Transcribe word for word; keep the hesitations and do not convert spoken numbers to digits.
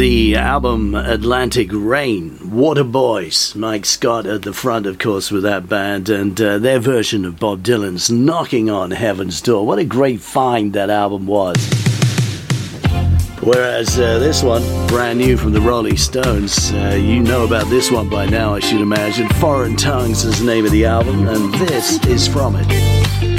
the album Atlantic Rain. Waterboys. Mike Scott at the front, of course, with that band, and uh, their version of Bob Dylan's Knocking on Heaven's Door. What a great find that album was. Whereas uh, this one, brand new from the Rolling Stones, uh, you know about this one by now, I should imagine. Foreign Tongues is the name of the album, and this is from it.